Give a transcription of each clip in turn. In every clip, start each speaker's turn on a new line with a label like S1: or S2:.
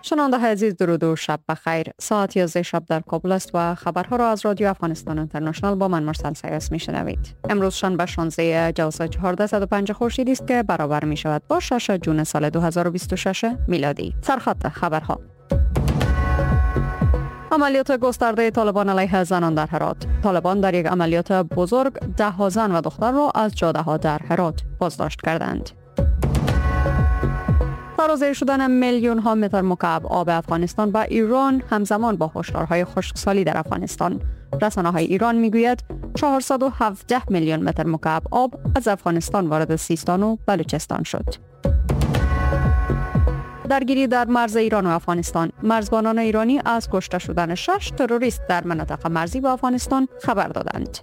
S1: شنونده های عزیز درود و شب بخیر. ساعت 11 شب در کابل است و خبرها را از رادیو افغانستان اینترنشنال با من مرسل سیاس میشنوید. امروز شنبه 16 جوزای 1405 خورشیدی است که برابر می شود با 6 جون سال 2026 میلادی. سرخط خبرها: عملیات گسترده طالبان علیه زنان در هرات. طالبان در یک عملیات بزرگ 10 زن و دختر را از جاده ها در هرات بازداشت کردند. تازه شدن میلیون ها متر مکعب آب افغانستان و ایران همزمان با هشدارهای خشکسالی در افغانستان. رسانه‌های ایران میگوید 417 میلیون متر مکعب آب از افغانستان وارد سیستان و بلوچستان شد. درگیری در مرز ایران و افغانستان. مرزبانان ایرانی از کشته شدن 6 تروریست در مناطق مرزی با افغانستان خبر دادند.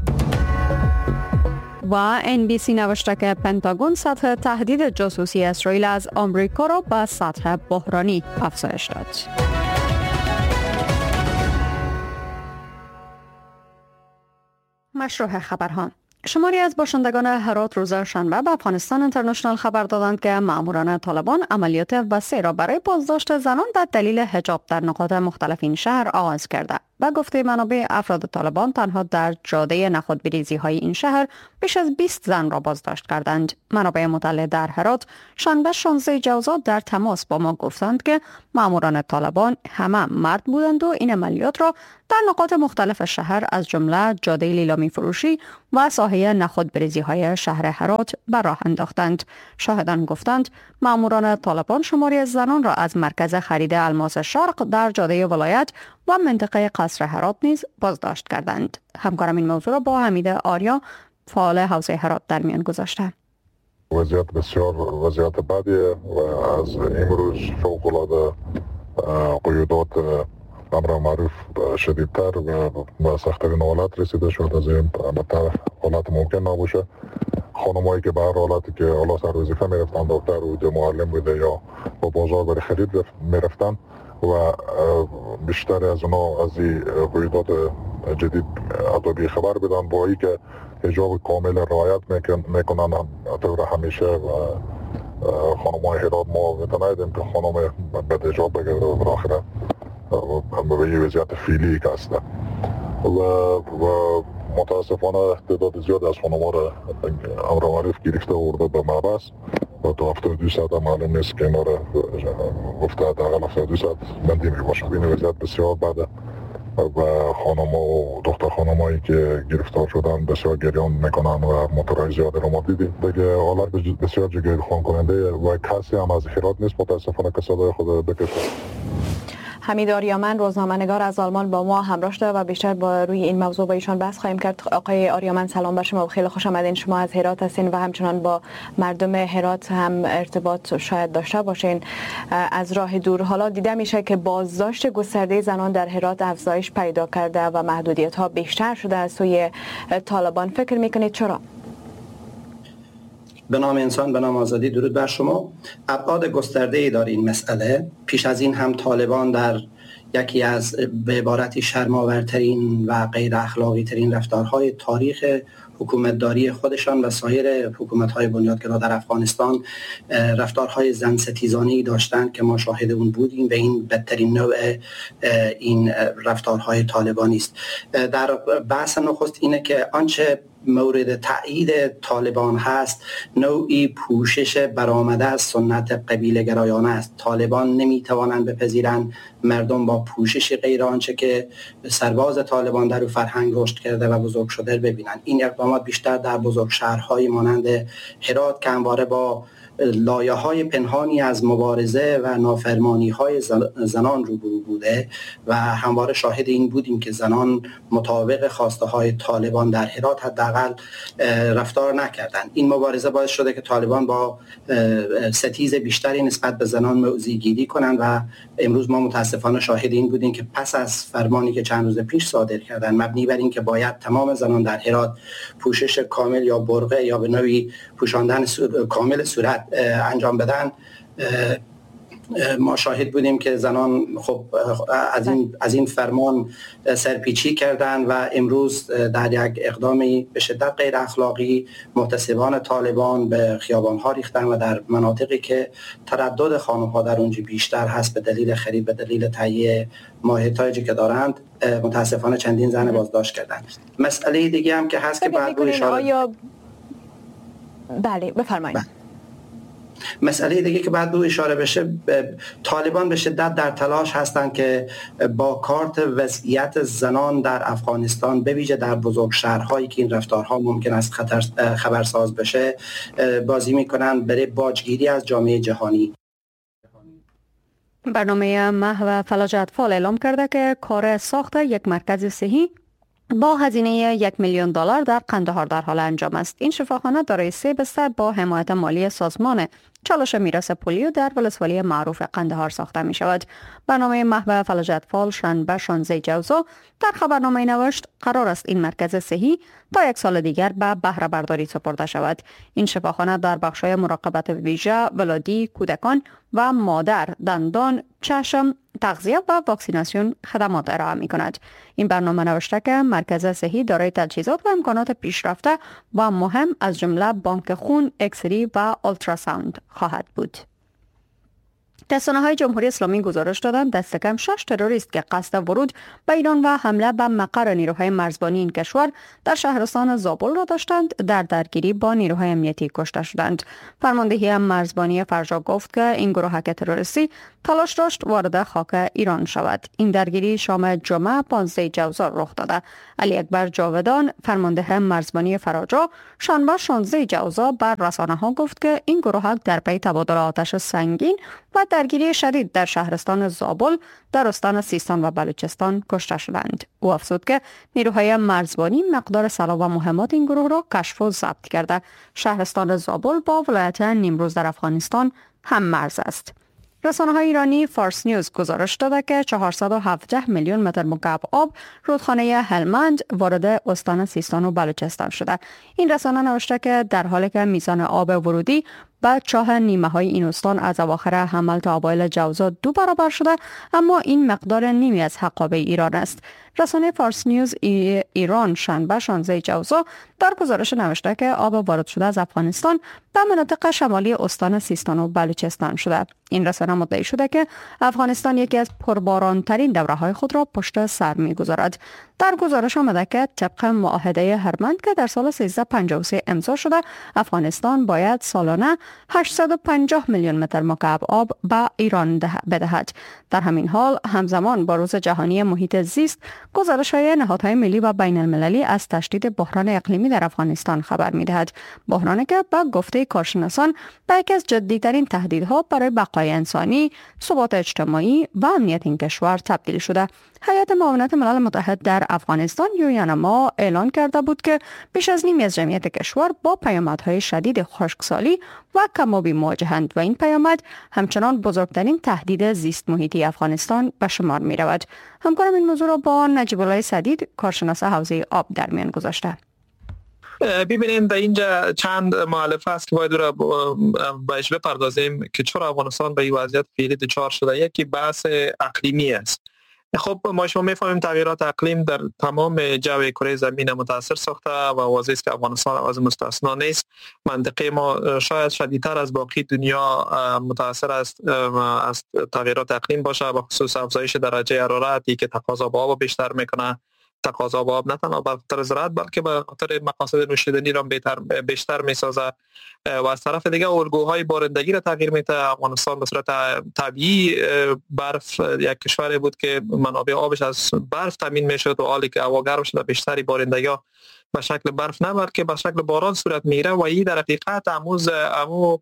S1: و NBC نوشته که پنتاگون سطح تهدید جاسوسی اسرائیل از آمریکا را به سطح بحرانی افزایش داد. مشروع خبرها: شماری از باشندگان هرات روز شنبه به افغانستان اینترنشنال خبر دادند که ماموران طالبان عملیات وسیع را برای بازداشت زنان به دلیل حجاب در نقاط مختلف این شهر آغاز کرده. به گفته منابع، افراد طالبان تنها در جاده نخودبریزی های این شهر بیش از 20 زن را بازداشت کردند. منابع مطلع در هرات شنبه 16 جوزا در تماس با ما گفتند که ماموران طالبان همه مرد بودند و این عملیات را در نقاط مختلف شهر از جمله جاده لیلامی فروشی و ساحه نخودبریزی های شهر هرات بر راه انداختند. شاهدان گفتند ماموران طالبان شماری از زنان را از مرکز خرید الماس شرق در جاده ولایت و منطقه قصر هرات نیز بازداشت کردند. همکارم این موضوع را با حمید آریا، فعال حوزه هرات، در میان گذاشته.
S2: وضعیت بسیار وضعیت بدیه و از امروز فوق‌العاده قیودات امر معروف شدیدتر و سخت‌ترین حالت رسیده شد. از این بدتر حالت ممکن نباشه. خانمایی که به هر حالتی که حالا سر وظیفه میرفتن، دکتر بوده، معلم بوده یا با بازار برای خرید میرفتن و بیشتر از اونا از این قیودات جدید ادبی خبر بدن، با ای که حجاب کامل رعایت میکنن طور همیشه و خانمای هرات ما میتونیم که خانم بد حجاب بگرده و بالاخره به یه وضعیت فیلی که هسته و متاسفانه تعداد زیاد از خانم‌ها را امر معروف گرفته ورده به محبس و تا 72 ساعت معلوم نیست که اینا را گفته حداقل 72 ساعت بندی میباشه. این وضعیت بسیار بده و خانم‌ها و دختر خانمایی که گرفتار شدن بسیار گریان میکنن و موتورهای زیاده رو ما دیدیم. دیگه حالت بسیار گریخوان کننده و کسی هم از هرات نیست متاسفانه که صدای خود بکشه.
S3: حمید آریامن، روزنامه‌نگار از آلمان، با ما همراه شده و بیشتر با روی این موضوع با ایشان بحث خواهیم کرد. آقای آریامن، سلام بر شما و خیلی خوش آمدین. شما از هرات هستین و همچنان با مردم هرات هم ارتباط شاید داشته باشین از راه دور. حالا دیده میشه که بازداشت گسترده زنان در هرات افزایش پیدا کرده و محدودیت‌ها بیشتر شده از سوی طالبان. فکر میکنید چرا؟
S4: به نام انسان، به نام آزادی، درود بر شما. ابعاد گسترده‌ای داره این مسئله. پیش از این هم طالبان در یکی از به عبارتی شرم‌آورترین و غیر اخلاقی ترین رفتارهای تاریخ حکومتداری خودشان و سایر حکومت‌های بنیادگرا در افغانستان رفتارهای زن ستیزانه‌ای داشتند که ما شاهد اون بودیم و این بدترین نوع این رفتارهای طالبانی است. در بحث نخست اینه که آنچه مورد تأیید طالبان هست نوعی پوشش برآمده از سنت قبیله گرایانه است. طالبان نمیتوانند بپذیرند مردم با پوشش غیر آنچه که سرباز طالبان در فرهنگ رشد کرده و بزرگ شده ببینند. این اقدامات بیشتر در بزرگ شهرهای مانند هرات که همواره با لایه‌های پنهانی از مبارزه و نافرمانی‌های زنان روبرو بوده و همواره شاهد این بودیم که زنان مطابق خواسته‌های طالبان در هرات حداقل رفتار نکردند. این مبارزه باعث شده که طالبان با ستیز بیشتری نسبت به زنان موضع‌گیری کنند و امروز ما متاسفانه شاهد این بودیم که پس از فرمانی که چند روز پیش صادر کردند مبنی بر این که باید تمام زنان در هرات پوشش کامل یا برقع یا به نوعی پوشاندن کامل صورت انجام بدن، ما شاهد بودیم که زنان خب از این فرمان سرپیچی کردند و امروز در یک اقدامی به شدت غیر اخلاقی محتسبان طالبان به خیابان‌ها ریختن و در مناطقی که تردد خانم‌ها در اونجا بیشتر هست به دلیل خرید، به دلیل تهیه ماهیتاجی که دارند، متاسفانه چندین زن بازداشت کردند. مسئله دیگه هم که هست که بعد رو اشاره
S3: بله بفرمایید.
S4: مسئله دیگه که بعد به اشاره بشه، طالبان به شدت در تلاش هستند که با کارت وضعیت زنان در افغانستان به ویژه در بزرگ شهرهایی که این رفتارها ممکن است خبرساز بشه بازی میکنن برای باجگیری از جامعه جهانی.
S1: برنامه محو فلاج اطفال اعلام کرده که کار ساخت یک مرکز صحی با هزینه $1,000,000 در قندهار در حال انجام است. این شفاخانه دارای 3 بستر با حمایت مالی سازمان چالش میراث پولیو در ولسوالی معروف قندهار ساخته می شود. برنامه محو فلاج اطفال شنبه 16 جوزا در خبرنامه نوشت قرار است این مرکز صحی تا 1 سال دیگر به بهره برداری سپرده شود. این شفاخانه در بخش‌های مراقبت ویژه، ولادی، کودکان و مادر، دندان، چشم، تغذیه و واکسیناسیون خدمات ارائه می کند. این برنامه نوشته که مرکز صحی دارای تجهیزات و امکانات پیشرفته و مهم از جمله بانک خون، اکسری و آلتراساوند خواهد بود. رسانه‌های جمهوری اسلامی گزارش دادند دست کم 6 تروریست که قصد ورود به ایران و حمله به مقر نیروهای مرزبانی این کشور در شهرستان زابل را داشتند در درگیری با نیروهای امنیتی کشته شدند. فرماندهی مرزبانی فرجا گفت که این گروهک تروریستی تلاش داشت وارد خاک ایران شود. این درگیری شام جمعه 15 جوزا رخ داده. علی اکبر جاودان فرمانده مرزبانی فراجا شنبه 16 جوزا بر رسانه‌ها گفت که این گروهک در پی تبادل آتش سنگین و درگیری شدید در شهرستان زابل در استان سیستان و بلوچستان کشته شدند. او افزود که نیروهای مرزبانی مقدار سلاح و مهمات این گروه را کشف و ضبط کرده. شهرستان زابل با ولایت نیمروز در افغانستان هم مرز است. رسانه‌های ایرانی فارس نیوز گزارش داده که 417 میلیون متر مکعب آب رودخانه هلمند وارد استان سیستان و بلوچستان شده. این رسانه نوشته که در حالی که میزان آب ورودی به چاه نیمه های این استان از اواخر حمل تا اوایل جوزا 2 برابر شده، اما این مقدار نیمی از حقابه ایران است. رسانه فارس نیوز ایران شنبه 16 جوزا در گزارش نوشته که آب وارد شده از افغانستان به مناطق شمالی استان سیستان و بلوچستان شده. این رسانه مدعی شده که افغانستان یکی از پربارانترین دوره‌های خود را پشت سر می‌گذارد. در گزارش آمده که طبق معاهده هرمند که در سال 1353 امضا شده، افغانستان باید سالانه 850 میلیون متر مکعب آب به ایران بدهد. در همین حال همزمان با روز جهانی محیط زیست، گزارش‌های نهادهای ملی و بین المللی از تشدید بحران اقلیمی در افغانستان خبر می‌دهد. بحرانی که به گفته کارشناسان به یکی از جدی‌ترین تهدیدها برای بقای انسانی، ثبات اجتماعی و امنیت این کشور تبدیل شده. هیئت معاونت ملل متحد در افغانستان یونما اعلان کرده بود که بیش از نیمی از جمعیت کشور با پیامدهای شدید خشکسالی و کم‌آبی مواجهند و این پیامد همچنان بزرگترین تهدید زیست محیطی افغانستان به شمار می رود. همکارم این موضوع را با نجیب الله سدید کارشناس حوزه آب در میان گذاشته.
S5: ببینید در اینجا چند مؤلفه است که باید را بهش بپردازیم که چرا افغانستان به این وضعیت فعلی دچار شده. یکی بحث اقلیمی است. خب ما شما میفهمیم تغییرات اقلیم در تمام جو کره زمین متاثر ساخته و واضح است که افغانستان از مستثنا نیست. منطقه ما شاید شدیدتر از باقی دنیا متاثر است از تغییرات اقلیم باشه، به خصوص افزایش درجه حرارتی که تقاضا به آب بیشتر میکنه. تقاضا به آب نه تنها به خاطر زراعت بلکه به خاطر مقاصد نوشیدنی را بیشتر میسازه و از طرف دیگه الگوهای بارندگی را تغییر میده. افغانستان به صورت طبیعی برف یک کشوری بود که منابع آبش از برف تامین میشد و حالی که هوا گرم شده بیشتری بارندگی به شکل برف نه بلکه به شکل باران صورت میگیره و این در حقیقت امو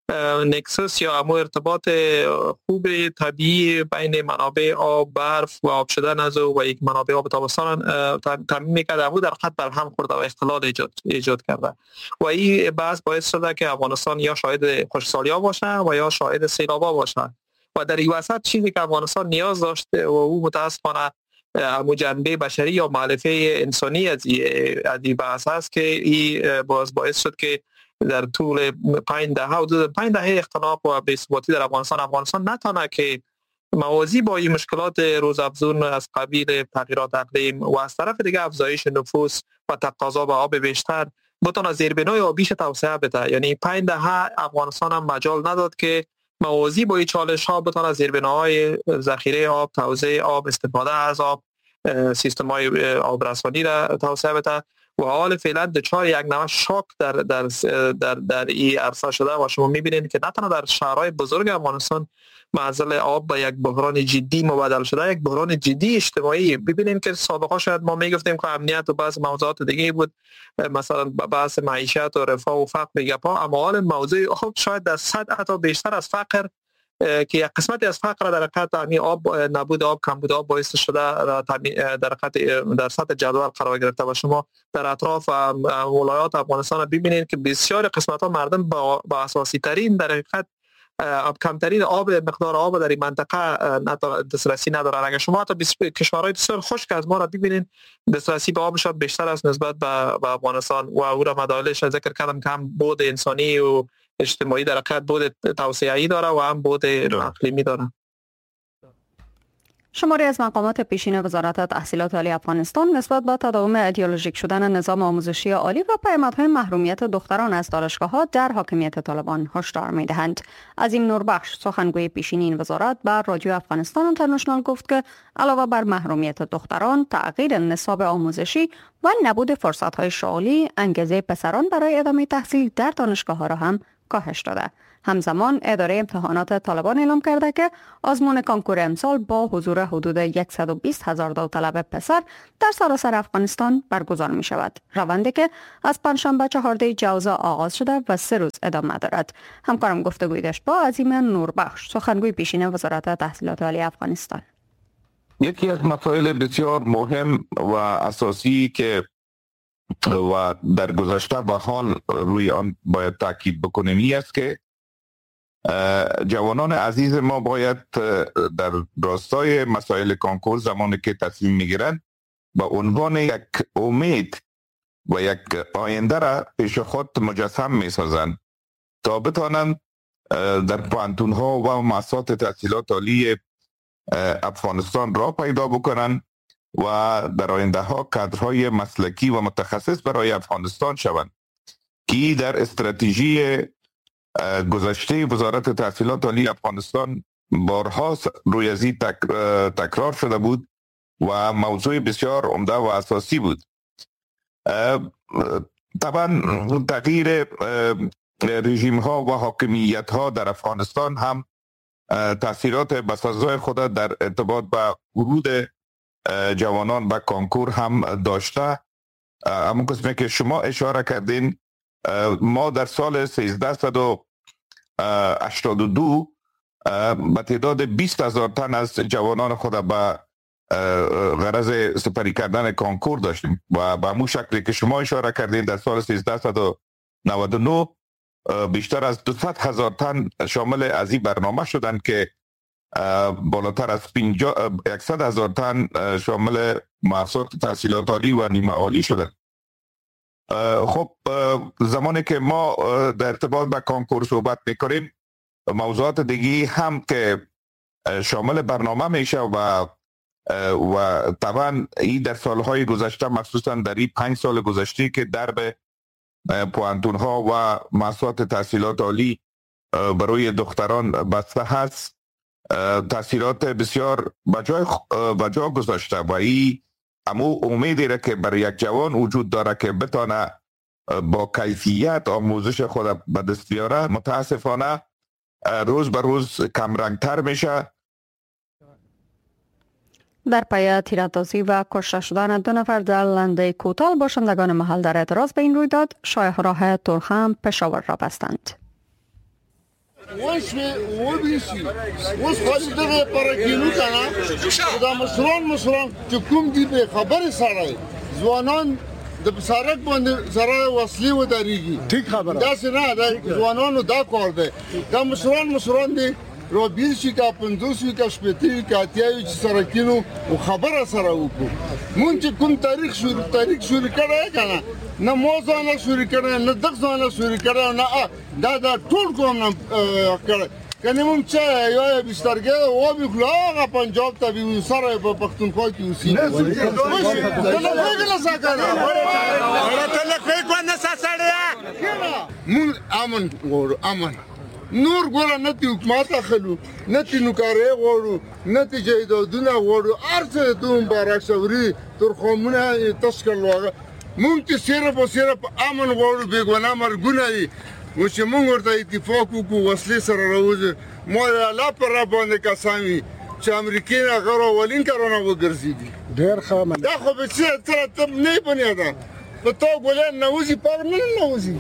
S5: نکسس یا امو ارتباط خوب طبیعی بین منابع آب، برف و آب شدن از و یک منابع آب تابستان تامین میکرده امو در خط بر هم خورده و اختلال ایجاد کرده و این بحث باعث شده که افغانستان یا شاهد خشکسالی‌ها باشه و یا شاهد سیلاب‌ها باشه و در این وسط چیزی که افغانستان نیاز داشته و او متاسفانه امو جنبه بشری یا مؤلفه انسانی از این بحث است که این باعث شد که در طول 5 دهه اختناق و بی‌ثباتی در افغانستان نتانه که موازی با این مشکلات روزافزون از قبیل تغییرات اقلیم و از طرف دیگه افزایش نفوس و تقاضا به آب بیشتر بتونه زیربنای آبیش توسعه بده. یعنی 5 دهه افغانستان هم مجال نداد که موازی با این چالش ها بتونه زیربناهای ذخیره آب، توزیع آب، استفاده از آب، سیستم های آبرسانی را توسعه بده و حال فعلا دچار یک نوع شاک در این عرصه شده و شما میبینید که نه تنها در شهرهای بزرگ افغانستان معضل آب به یک بحران جدی مبادل شده، یک بحران جدی اجتماعی. ببینید که سابقا شاید ما میگفتیم که امنیت و بعض موضوعات دیگه بود، مثلا بحث معیشت و رفاه و فقر میگپا، اما حال موضوع آب شاید در صد حتی بیشتر از فقر که یک قسمتی از فقر در حقیقت آب، نبود آب، کمبود آب باعث شده در سطح جدول قرار گرفته. و شما در اطراف ولایات افغانستان ببینید که بسیار قسمت ها مردم با اساسی ترین در حقیقت کمترین مقدار آب در این منطقه دسترسی ندارن. اگر شما حتی کشورهای بسیار خشک از ما را ببینید، دسترسی به آبشان بیشتر است نسبت به افغانستان و او را مدارش ذکر کردم که هم بود انسانی و اجتماعی در حقیقت بود توسعه‌ای داره و هم بود اقلیمی داره.
S1: شماری از مقامات پیشین وزارت تحصیلات عالی افغانستان نسبت به تداوم ایدئولوژیک شدن نظام آموزشی عالی و پیامدهای محرومیت دختران از دانشگاه‌ها در حاکمیت طالبان هشدار می‌دهند. عظیم نوربخش سخنگوی پیشین این وزارت بر رادیو افغانستان اینترنشنال گفت که علاوه بر محرومیت دختران، تغییر نصاب آموزشی و نبود فرصت‌های شغلی، انگیزه پسران برای ادامه تحصیل در دانشگاه‌ها را هم کاهش داده. همزمان اداره امتحانات طالبان اعلام کرده که آزمون کنکور امسال با حضور حدود 120,000 داوطلب پسر در سراسر افغانستان برگزار می شود. روندی که از پنجشنبه 14 جوزا آغاز شده و 3 روز ادامه دارد. همکارم گفتگوی داشت با عظیم نوربخش سخنگوی پیشین وزارت تحصیلات عالی افغانستان.
S6: یکی از مسائل بسیار مهم و اساسی که و در گذشته و حال روی آن باید تاکید بکنیم این است که جوانان عزیز ما باید در راستای مسائل کنکور زمانی که تصمیم میگیرند با عنوان یک امید و یک آینده را پیش خود مجسم میسازند تا بتوانند در پوهنتون ها و مؤسسات تحصیلات عالی افغانستان را پیدا بکنند و در آینده ها کادرهای مسلکی و متخصص برای افغانستان شوند که در استراتژی گذشته وزارت تحصیلات عالی افغانستان بارها روی از این تکرار شده بود و موضوع بسیار عمده و اساسی بود. طبعا تغییر رژیم ها و حاکمیت ها در افغانستان هم تاثیرات بسزای خود در ارتباط به ورود جوانان به کنکور هم داشته. همون قسمی که شما اشاره کردین، ما در سال 1382 به تعداد 20,000 تن از جوانان خود به غرض سپری کردن کنکور داشتیم و به همون شکلی که شما اشاره کردین در سال 1399 بیشتر از 200,000 تن شامل از این برنامه شدند که بالاتر از 100,000 تن شامل مؤسسات تحصیلات عالی و نیمه عالی شدند. خب زمانی که ما در ارتباط با کنکور صحبت میکنیم، موضوعات دیگی هم که شامل برنامه میشه و طبعا این در سالهای گذشته مخصوصا در این 5 سال گذشته که درب پوهنتون ها و مؤسسات تحصیلات عالی برای دختران بسته هست، تاثیرات بسیار بجا گذاشته و این امو امیدی را که برای یک جوان وجود داره که بتانه با کیفیت آموزش خود به دست بیاره، متاسفانه روز به روز کمرنگتر میشه.
S1: در پی تیراندازی و کشته شدن 2 نفر در لنده کوتال، باشندگان محل در اعتراض به این رویداد شاهراه ترخم پشاور را بستند.
S7: زوانان د بسارک باندې سره وسلې ودرېږي. ټیک خبره. دا څه نه ده، ځوانانو دا کار دی. دا مشران دي رو 20 کا 50 کا شپېته کا اتیاوي چې سره کینو او خبره سره وکړو مونږ چې کوم تاریخ شروع کړی کنه نه موضوع نه شروع کړی نه دغه نه شروع کړی نه دا ټول کوم نه کړی کنه مونږ چې یو بسترګه او بخلاغه پنجاب ته وی سره په پښتونخوا کې اوسې نه څنګه ساکره ورته له کوي نه ساړیا مونږ امن ور امن نور ګور نه تی حکومت اخلو نه تی نوکارې غوړو نه تی جیدادونه غوړو ارڅه دوم بارښوري تر قومونه تشکل وغه مونږ صرف امن غوړو بیګونه مرګونه و چې مونږ ورته اتفاق وکړو وسلې سره راوځي مور الله پر را باندې قسمي چې امریکای هغه راولین کارونه وګرځي ډېر ښه دا خو به څه تر نه بنیاده په تو ګولن نوزي پر نه نوزي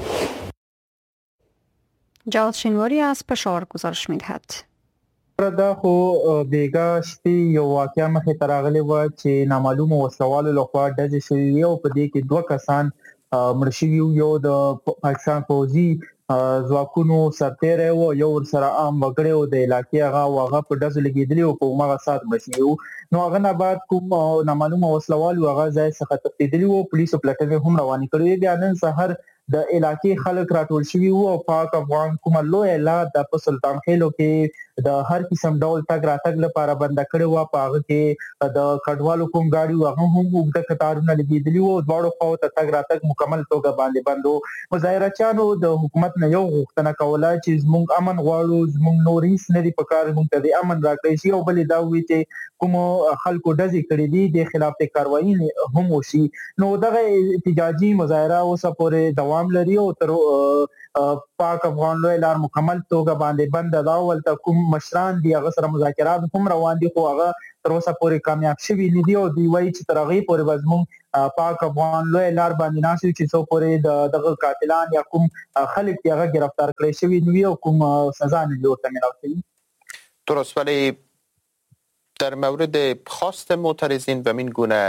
S1: جواد شینواری از پشاور گزارش می‌دهد.
S8: دا خو بیګا شپې یو واقعیا مخې ته راغلی و چې نامعلوم وسلوالو لخوا ډزې شوې وي او په دې کې 2 کسان مړ شوي یو د پاکستان پوځي ځواکونو سرتیری و یو ورسره عام وګړی و د علاقې هغه په ډزو لګېدلي و په هماغه ساعت مړ شوي وو نو هغه نه بعد کوم نامعلومه وسلوالو هغه ځای څخه تښتېدلي وو پولیسو پلټنې هم روانې کړې وې بیا نن سهار د علاقې خلک راټول شوي وو او پاک افغان کومه لویه لار د په سلطان خېلو کې د هر قسم ډول تګ راتګ لپاره بنده کړې وه په هغه کې د کډوالو کوم ګاډي وو هغه هم اوږده کتارونه لګېدلي وو دواړو خواو ته تګ راتګ مکمل توګه باندې بند و مظاهرچیانو د حکومت نه یو غوښتنه کوله چې زموږ امن غواړو زموږ نور هیڅ نه دي پکار موږ ته د امن راکړی شي او بلې دا ووایي چې کومو خلکو ډزې کړې دي د خلاف کاروایي هم وشي نو دغه احتجاجي مظاهره اوسه پورې دوام لري او تر پاک افغان لوی لار مکمل توګه باندې بند دا ولته کوم مشران دي هغه سره مذاکرات هم روان دي خو هغه تر اوسه پورې کامیاب شوي نه دي او دوی وایي چې تر هغې پورې به زموږ پاک افغان لوی لار باندې ناست وي چې څو پورې دغه قاتلان یا کوم خلک چې هغه گرفتار کړی شوي نه وي او کوم سزا نه وي ورته میلاو شوي.
S9: درست، ولی در مورد خواست معترضین به این گونه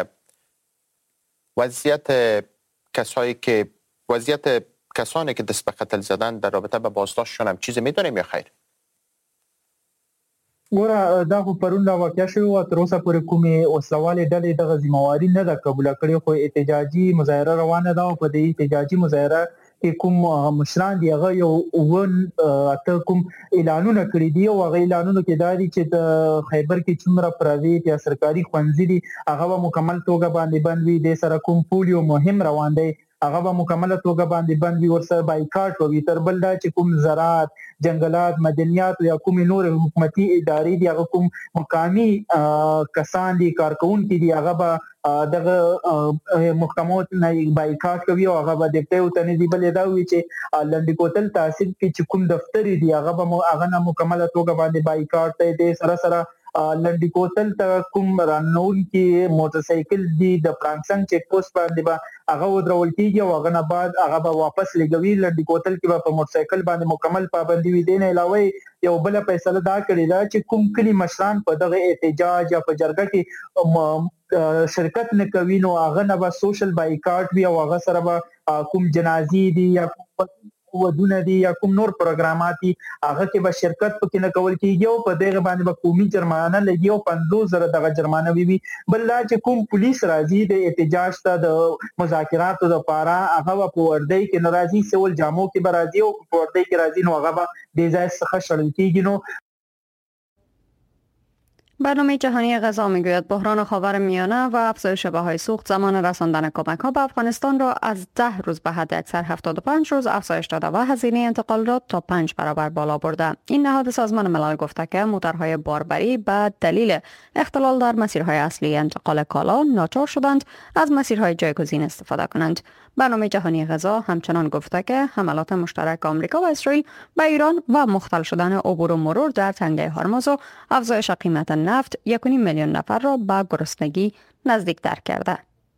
S9: وضعیت کسانی که دست به قتل زدن در رابطه با بازداشتشون هم چیزی میدونیم یا خیر؟
S8: ګوره دا خو پرون دا واقع شوی و تر اوسه پورې کومې وسلوالې ډلې دغه ذمہواري نه ده قبوله کړې خو احتجاجي مظاهره روانه ده او په دې احتجاجي مظاهره کې کوم مشران دي هغه یو اته کوم اعلانونه کړي دي او هغه اعلانونه کې دا دي چې د خیبر کې څومره پرایویټ یا سرکاري ښوونځي دي هغه به مکمل توګه باندې بند وي د سره کوم پولیو مهم روان دی هغه به مکمل توګه باندې بند وي ورسره بایکاټ وي تر بل دا چې کوم زراعت جنگلات مدنیات یا کوم نور حکومتي ادارې دي هغه کوم مقامی کسان دي کارکونکي دي هغه به دغه محکمات نه بایکاټ کوي او هغه به د پټو تنې دی بل دا وی چې لنډی کوتل تحصیل کې چې کوم دفتر دي هغه نه مکمل توګه باندې بایکاټ دی سره لنډی کوتل ته کوم رانون کې موټر سایکل دی د پرانکسنګ چیک پوسټ باندې به هغه ودرول کیږي او هغه نه بعد هغه به واپس لګوي لنډی کوتل کې به په موټر سایکل باندې مکمل پابندي وي دین علاوه یو بل فیصله دا کړی دا چې کوم کلی مشران په دغه احتجاج یا په جرګه کې شرکت نه کوي نو هغه نه به سوشل بایکاټ وي او هغه سره به کوم جنازي دي یا ودونه دي یا کوم نور پروګرامات دي هغه کې به شرکت پکې نه کول کیږي او په دغه باندې به قومي جرمانه لګي او 50,000 دغه جرمانه وي بل لا چې کوم پولیس راځي د احتجاج ته د مذاکراتو لپاره هغه په وردی کې ناراضي سول جامو کې به راځي او په وردی کې راځي نو هغه به د ځای څخه شړل کیږي نو
S1: برنامه جهانی غذا میگوید بحران خاورمیانه و افزایش بهای سوخت زمان رساندن کمک ها به افغانستان را از 10 روز به حد اکثر 75 روز افزایش داده و هزینه انتقال را تا 5 برابر بالا برده. این نهاد سازمان ملل گفته که موتورهای باربری به دلیل اختلال در مسیرهای اصلی انتقال کالا ناچار شدند از مسیرهای جایگزین استفاده کنند. برنامه جهانی غذا همچنان گفته که حملات مشترک آمریکا و اسرائیل به ایران و مختل شدن عبور و مرور در تنگه هرمز و افزایش قیمت نفت 1.5 میلیون نفر را به گرسنگی نزدیکتر کرده.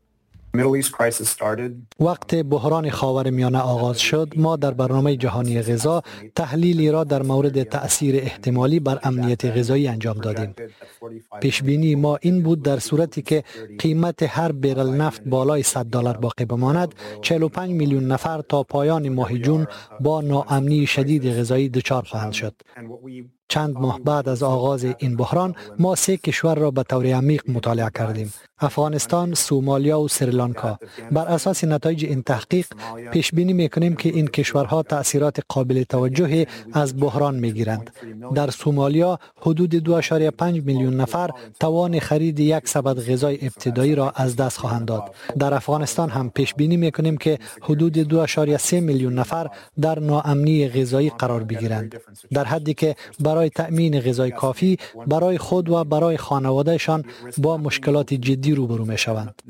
S10: وقت بحران خاورمیانه آغاز شد ما در برنامه جهانی غذا تحلیلی را در مورد تأثیر احتمالی بر امنیت غذایی انجام دادیم. پیش بینی ما این بود در صورتی که قیمت هر برل نفت بالای $100 باقی بماند 45 میلیون نفر تا پایان ماه جون با ناامنی شدید غذایی دچار خواهند شد. چند ماه بعد از آغاز این بحران ما 3 کشور را به طور عمیق مطالعه کردیم: افغانستان، سومالیا و سریلانکا. بر اساس نتایج این تحقیق پیش بینی می‌کنیم که این کشورها تأثیرات قابل توجهی از بحران می‌گیرند. در سومالیا حدود 2.5 میلیون نفر توان خرید یک سبد غذای ابتدایی را از دست خواهند داد. در افغانستان هم پیش بینی می‌کنیم که حدود 2.3 میلیون نفر در ناامنی غذایی قرار بگیرند، در حدی که برای تأمین غذای کافی برای خود و برای خانوادهشان با مشکلات جدی روبرو می‌شوند.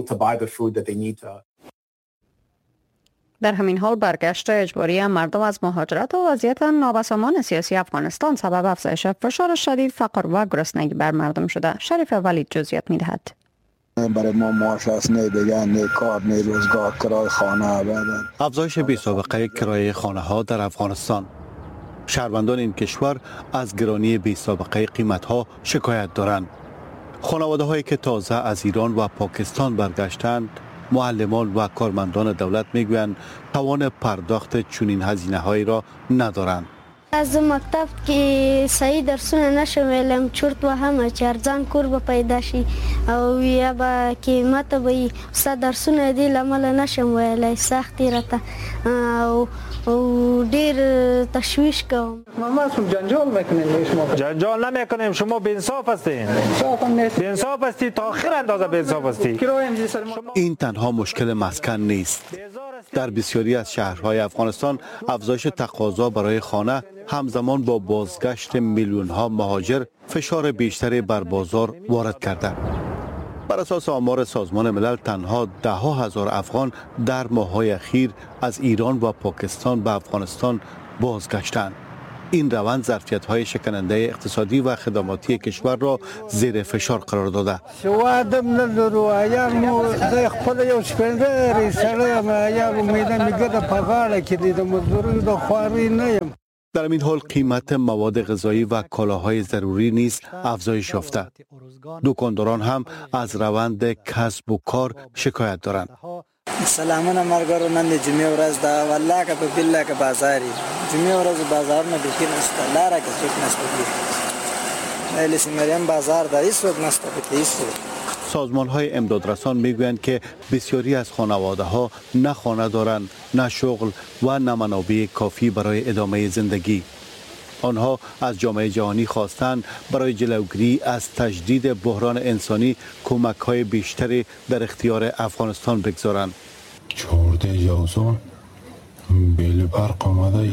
S1: در همین حال برگشت اجباری مردم از مهاجرت و وضعیت نابسامان سیاسی افغانستان سبب افزایش فشار شدید، فقر و گرسنگی بر مردم شده. شریف ولید جزئیات می‌دهد.
S11: برای ما معاش است، نه دیگه، نه کار، نه روزگار، کرایه خانه بدن.
S12: افزایش بی‌سابقه کرایه خانه‌ها در افغانستان. شهروندان این کشور از گرانی بی‌سابقه قیمت‌ها شکایت دارند. خانواده‌هایی که تازه از ایران و پاکستان برگشتند، معلمان و کارمندان دولت میگویند توان پرداخت چنین هزینه‌هایی را ندارند.
S13: از مکتب که صحیح درسونه نشم ویلم چرت و همه چرزان کور به پیدا شي او یا با قیمت به استاد درسونه دی لمل نشم ویلای سختی راته او ډیر تشویش کوم.
S14: ما جنجال میکنیم، شما جنجال نمیکنیم، شما بی‌انصاف هستین. بی‌انصاف هستید، تا آخر اندازه بی‌انصاف هستید.
S12: این تنها مشکل مسکن نیست. در بسیاری از شهرهای افغانستان افزایش تقاضا برای خانه همزمان با بازگشت میلیون ها مهاجر فشار بیشتری بر بازار وارد کرده. بر اساس آمار سازمان ملل تنها 10,000 افغان در ماه‌های اخیر از ایران و پاکستان به افغانستان بازگشتند. این روند ظرفیت‌های شکننده اقتصادی و خدماتی کشور را زیر فشار قرار داده.
S15: شوادم ندارو ایامو زه خپل یو شپندری سره ما ایامو میدم میگه د پغاړه کې د مزدوري د خواري نه یم.
S12: در این حال قیمت مواد غذایی و کالاهای ضروری نیز افزایش یافته. دکانداران هم از روند کسب و کار شکایت دارند.
S16: سلامونه مرګرو نن د جمعې ورځ ده والله که په بالله که بازاري جمعې ورځ بازار نه بخیر نشته لاره کې څوک نشته ویل سیمریم بازار ده هیڅ نشته پکې هیڅ.
S12: سازمان‌های امدادرسان میگویند که بسیاری از خانواده‌ها نه خانه دارند، نه شغل و نه منابع کافی برای ادامه زندگی. آنها از جامعه جهانی خواستند برای جلوگیری از تجدید بحران انسانی کمک‌های بیشتری در اختیار افغانستان بگذارند.
S17: 14 جوزان بیل برق آمده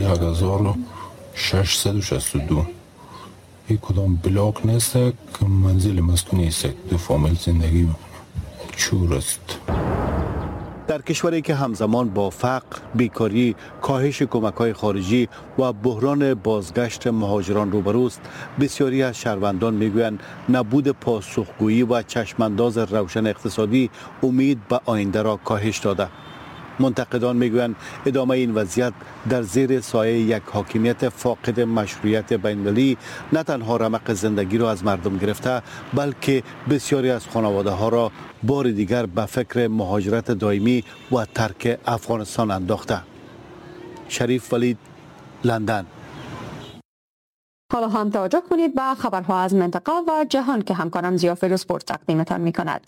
S17: 1662. این کدام بلاک نیست که منزل مسکونی است، دو فامیل زندگی چور است.
S12: در کشوری که همزمان با فقر، بیکاری، کاهش کمک‌های خارجی و بحران بازگشت مهاجران روبروست، بسیاری از شهروندان میگویند نبود پاسخگویی و چشمانداز روشن اقتصادی امید به آینده را کاهش داده. منتقدان میگویند ادامه این وضعیت در زیر سایه یک حاکمیت فاقد مشروعیت بین‌المللی نه تنها رمق زندگی را از مردم گرفته، بلکه بسیاری از خانواده‌ها را بار دیگر به فکر مهاجرت دائمی و ترک افغانستان انداخته. شریف ولید، لندن.
S1: حالا هم توجه کنید به خبرها از منطقه و جهان که همکارم ضیا فیروزپور تقدیمتان می‌کند.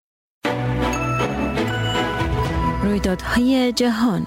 S18: رویدادهای جهان.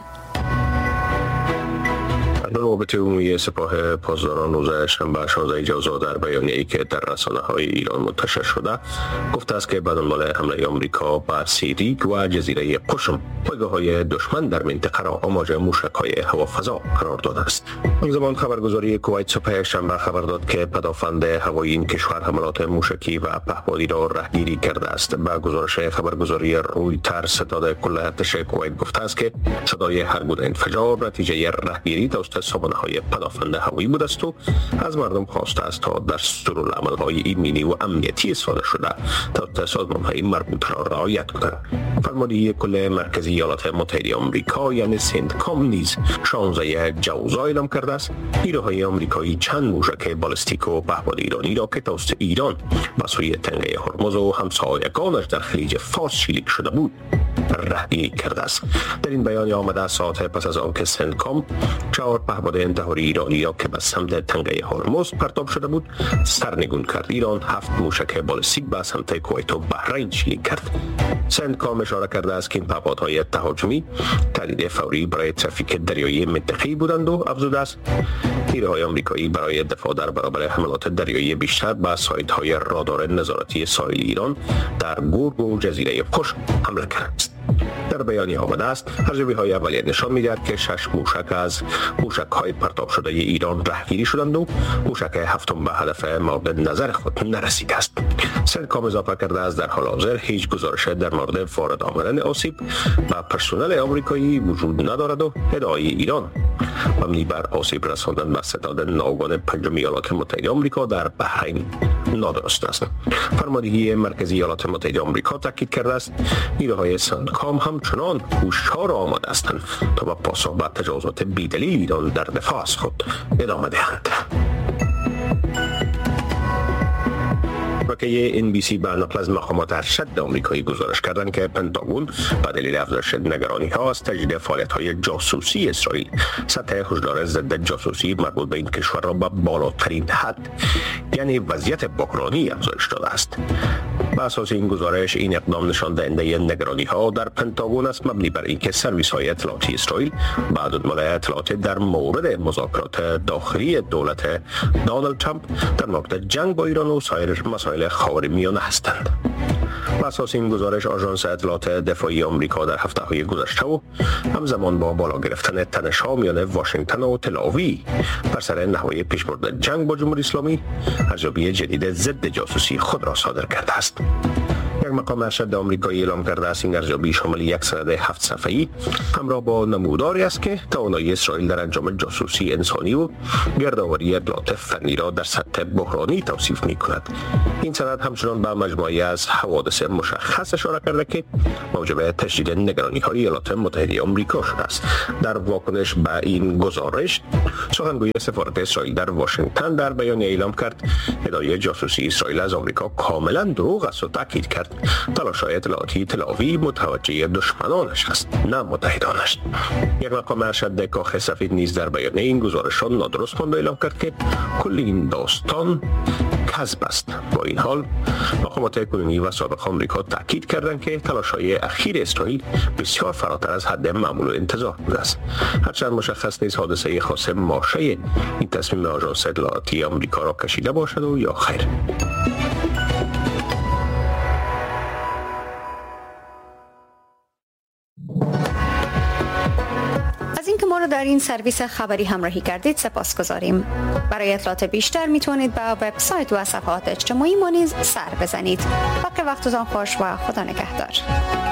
S19: رابطه عمومی سپاه پاسداران روز شنبه 16 جوزا در بیانیه‌ای که در رسانه‌های ایران منتشر شده گفته است که به دنبال حمله آمریکا به سیریک و جزیره قشم پایگاه‌های دشمن در منطقه را آماج موشک‌های هوافضا قرار داده است. همزمان خبرگزاری کویت صبح شنبه خبر داد که پدافند هوایی این کشور حملات موشکی و پهپادی را رهگیری کرده است. به گزارش خبرگزاری رویترز ستاد کل ارتش کویت گفته است که صدای هر گونه انفجار نتیجه رهگیری توسط سامانه‌های پدافند هوایی بوده است و از مردم خواسته است تا دستورالعمل‌های ایمنی و امنیتی استفاده شده تا سازمان‌های مربوط را رعایت کنند. فرماندهی کل مرکزی ایالات متحده آمریکا یعنی سنتکام نیز 16 جوزا اعلام کرده است نیروهای آمریکایی چند موشک بالستیک و پهپاد ایرانی را که توسط ایران به سوی تنگه هرمز و همسایگانش در خلیج فارس شلیک شده بود رهگیری کرده است. در این بیان آمده ساعت پس از آنکه سنتکام 4 پهپاد انتحاری ایرانی را که به سمت تنگه هرمز پرتاب شده بود سرنگون کرد. ایران 7 موشک بالستیک به سمت کویت و بحرین شلیک کرد. سنتکام اشاره کرده است که این پهپادهای تهاجمی تهدید فوری برای ترافیک دریایی منطقه‌ای بودند و افزوده است نیروهای آمریکایی برای دفاع در برابر حملات دریایی بیشتر به سایت‌های رادار نظارتی ساحلی ایران در گورگ و جزیره قشم حمله کرد. در بیانیه آمده است ارزیابی‌های اولیه نشان می‌دهد که 6 موشک از موشک‌های پرتاب شده ایران رهگیری شدند و موشک هفتم به هدف مورد نظر خود نرسیده است. سنتکام اضافه کرده است در حال حاضر هیچ گزارش در مورد وارد آمدن آسیب به پرسنل آمریکایی وجود ندارد و ادعای ایران مبنی بر آسیب رساندن به ستاد ناوگان پنجم ایالات متحده آمریکا در بحرین نادرست است. فرماندهی مرکزی ایالات متحده آمریکا تاکید کرده است نیروهای سنتکام همچنان هوشیار آماده هستند تا به پاسخ به تجاوزات بی‌دلیل ایران در دفاع از خود ادامه دهند. شبکه NBC به نقل از مقامات ارشد آمریکایی گزارش کردند که پنتاگون به دلیل افزایش نگرانی‌ها از تجدید فعالیت‌های جاسوسی اسرائیل سطح هشدار ضد جاسوسی مربوط به این کشور را به بالاترین حد یعنی وضعیت بحرانی افزایش داده است. بر اساس این گزارش این اقدام نشان دهنده نگرانی‌ها در پنتاگون است مبنی بر اینکه سرویس‌های اطلاعاتی اسرائیل بعد از مطالعه اطلاعات در مورد مذاکرات داخلی دولت دونالد ترامپ در مورد جنگ با ایران و سایر مسائل خاورمیانه هستند. بر اساس این گزارش آژانس اطلاعات دفاعی آمریکا در هفته‌های گذشته و همزمان با بالا گرفتن تنش‌ها میان واشنگتن و تل‌آویو بر سر نحوه پیشبرد جنگ با جمهوری اسلامی ارزیابی جدید ضد جاسوسی خود را صادر کرده است. یک مقام ارشد آمریکایی اعلام کرده است این ارزیابی شامل یک سند 7 صفحه‌ای همراه با نموداری است که توانایی اسرائیل در انجام جاسوسی انسانی و گردآوری اطلاعات فنی را در سطح بحرانی توصیف می‌کند. این سند همچنان به مجموعه‌ای از حوادث مشخص اشاره کرده که موجب تشدید نگرانی‌های ایالات متحده آمریکا شده است. در واکنش به این گزارش سخنگوی سفارت اسرائیل در واشنگتن در بیانیه اعلام کرد ادعای جاسوسی اسرائیل از آمریکا کاملا دروغ است و تاکید کرد تلاش‌های اطلاعاتی تل‌آویو متوجه دشمنانش است نه متحدانش. یک مقام ارشد کاخ سفید نیز در بیانیه این گزارش را نادرست خواند و اعلام کرد که کل این داستان کذب است. با این حال مقامات کنونی و سابق آمریکا تاکید کردند که تلاش‌های اخیر اسرائیل بسیار فراتر از حد معمول و انتظار بوده است. هرچند مشخص نیست حادثه خاص ماشه این تصمیم آژانس اطلاعاتی آمریکا را کشیده باشد و یا خیر.
S1: ما رو در این سرویس خبری همراهی کردید سپاسگزاریم. برای اطلاعات بیشتر میتونید به وبسایت و صفحات اجتماعی ما نیز سر بزنید. وقتتان خوش و خدا نگهدار.